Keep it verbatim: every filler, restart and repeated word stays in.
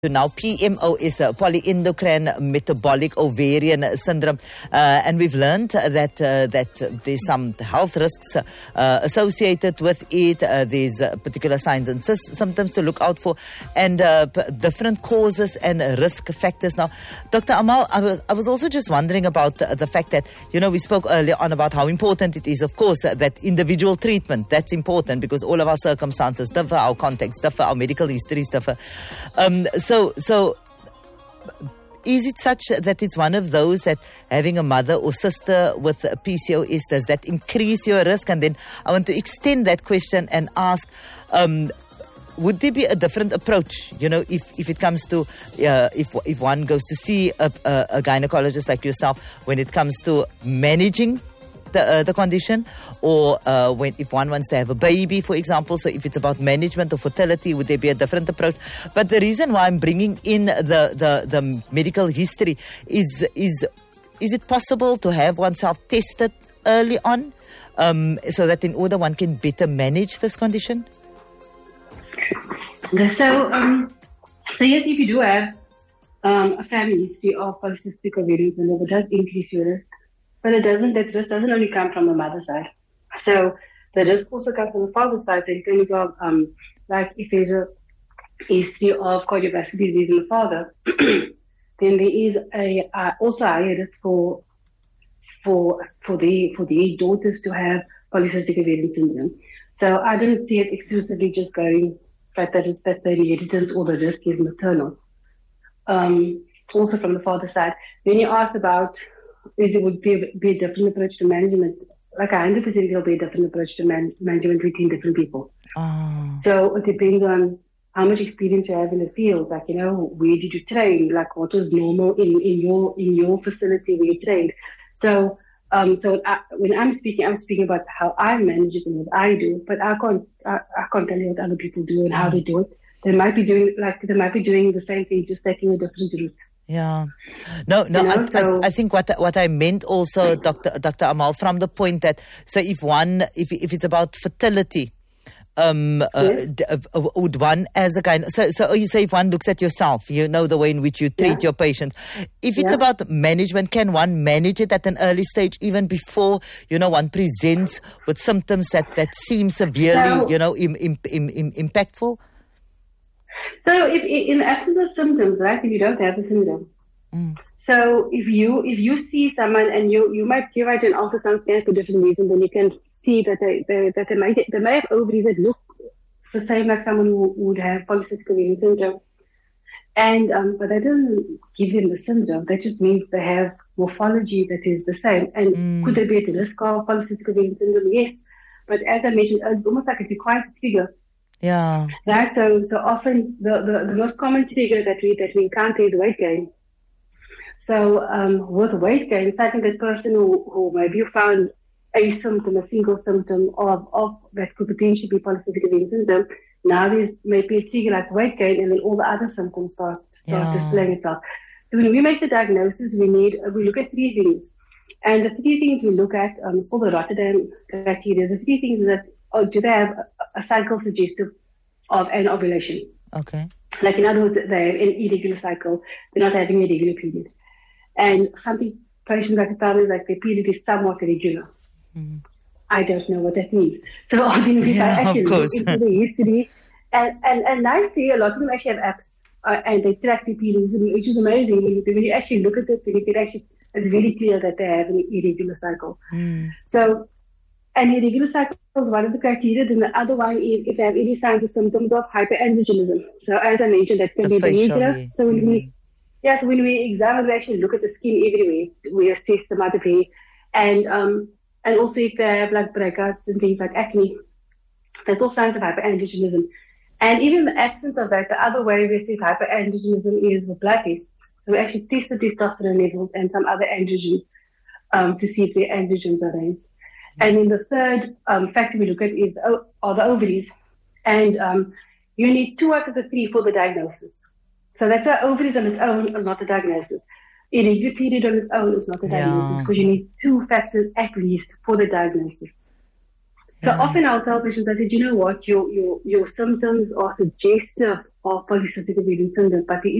Now, P M O is a polyendocrine metabolic ovarian syndrome, uh, and we've learned that uh, that there's some health risks uh, associated with it. Uh, there's uh, particular signs and symptoms to look out for, and uh, p- different causes and risk factors. Now, Doctor Amal, I was, I was also just wondering about uh, the fact that, you know, we spoke earlier on about how important it is, of course, uh, that individual treatment. That's important because all of our circumstances differ, our context differ, our medical histories differ. Um, So, so is it such that it's one of those that having a mother or sister with P C O S, does that increase your risk? And then I want to extend that question and ask, um, would there be a different approach, you know, if, if it comes to, uh, if if one goes to see a, a, a gynecologist like yourself, when it comes to managing the uh, the condition, or uh, when if one wants to have a baby, for example. So if it's about management or fertility, would there be a different approach? But the reason why I'm bringing in the the, the medical history is is is it possible to have oneself tested early on, um, so that in order one can better manage this condition? So um, so yes, if you do have um, a family history of polycystic ovarian syndrome, it does increase your risk. But it doesn't, that risk doesn't only come from the mother's side. So the risk also comes from the father's side. So you can go, um, like if there's a history of cardiovascular disease in the father, then there is a uh, also a higher risk for for for the for the daughters to have polycystic ovarian syndrome. So I don't see it exclusively just going that that, is, that the inheritance or the risk is maternal. Um, also from the father's side. Then you asked about, is it would be a, be a different approach to management. Like one hundred percent will be a different approach to man, management between different people. Oh. So it depends on how much experience you have in the field. Like, you know, where did you train? Like what was normal in, in your in your facility where you trained? So um, so I, when I'm speaking, I'm speaking about how I manage it and what I do. But I can't I, I can't tell you what other people do and how they do it. They might be doing like they might be doing the same thing, just taking a different route. Yeah, no, no. You know, I, so I, I think what what I meant also, Doctor Doctor Amal, from the point that so if one if if it's about fertility, um, uh, yes. d- uh, would one as a kind so so you say if one looks at yourself, you know the way in which you treat Yeah. your patients. If it's Yeah. about management, can one manage it at an early stage, even before you know one presents with symptoms that that seem severely So- you know im, im, im, im, impactful? So if in the absence of symptoms, right, if you don't have the symptom, Mm. so if you if you see someone and you, you might give out an ultrasound scan for different reasons, then you can see that they, they that they might they may have ovaries that look the same like someone who would have polycystic ovarian syndrome, and um, but that doesn't give them the symptom. That just means they have morphology that is the same. And Mm. could they be at the risk of polycystic ovarian syndrome? Yes, but as I mentioned, it's almost like it requires a trigger. Yeah. Right, so so often the, the, the most common trigger that we that we encounter is weight gain. So um, with weight gain, I think that person who, who maybe found a symptom, a single symptom of, of that could potentially be polycystic ovarian syndrome, now there's maybe a trigger like weight gain, and then all the other symptoms start start Yeah. displaying itself. So when we make the diagnosis, we need we look at three things, and the three things we look at um, is called the Rotterdam criteria. The three things that oh, do they have a, a cycle suggestive of an ovulation? Okay. Like in other words, they have an irregular cycle. They're not having a regular period. And something patients like to tell me is like their period is somewhat irregular. Mm. I don't know what that means. So obviously, Yeah, I of actually course. look into the history, and and and nicely, a lot of them actually have apps uh, and they track the periods, which is amazing. When you, when you actually look at it, you can actually it's very clear that they have an irregular cycle. Mm. So. And irregular cycle is one of the criteria. Then the other one is if they have any signs or symptoms of hyperandrogenism. So as I mentioned, that can The be dementia. facial, So when mm. we, yeah, so when we examine, we actually look at the skin everywhere. We assess the mother way, and um, and also if they have like breakouts and things like acne, that's all signs of hyperandrogenism. And even in the absence of that, the other way we assess hyperandrogenism is with blood tests. So we actually test the testosterone levels and some other androgens um, to see if their androgens are raised. And then the third um, factor we look at is the, are the ovaries. And um, you need two out of the three for the diagnosis. So that's why ovaries on its own is not the diagnosis. Irregular period on its own is not the diagnosis, Yeah. because you need two factors at least for the diagnosis. So often I'll tell patients, I said, you know what, your your your symptoms are suggestive of polycystic ovarian syndrome, but there